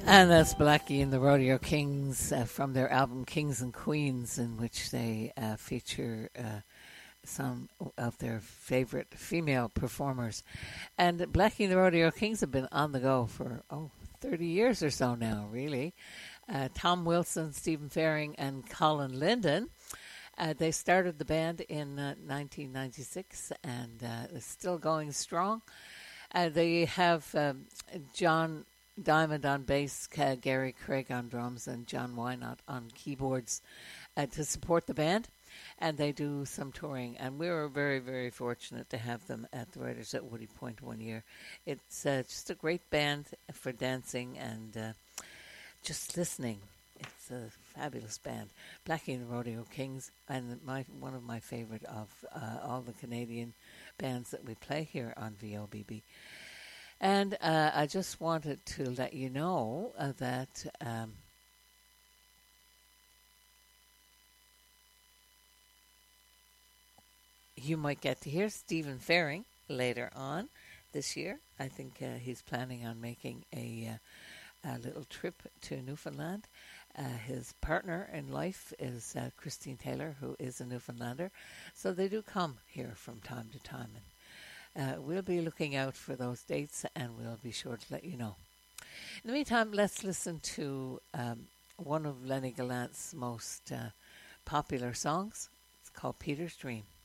And that's Blackie and the Rodeo Kings from their album Kings and Queens, in which they feature some of their favorite female performers. And Blackie and the Rodeo Kings have been on the go for, 30 years or so now, really. Tom Wilson, Stephen Faring, and Colin Linden. They started the band in 1996 and it's still going strong. They have John Diamond on bass, Gary Craig on drums, and John Wynott on keyboards to support the band. And they do some touring. And we were very, very fortunate to have them at the Writers at Woody Point one year. It's just a great band for dancing and just listening. It's a fabulous band. Blackie and the Rodeo Kings, and one of my favorite of all the Canadian bands that we play here on VOBB. And I just wanted to let you know that you might get to hear Stephen Faring later on this year. I think he's planning on making a little trip to Newfoundland. His partner in life is Christine Taylor, who is a Newfoundlander. So they do come here from time to time. And we'll be looking out for those dates, and we'll be sure to let you know. In the meantime, let's listen to one of Lenny Gallant's most popular songs. It's called Peter's Dream.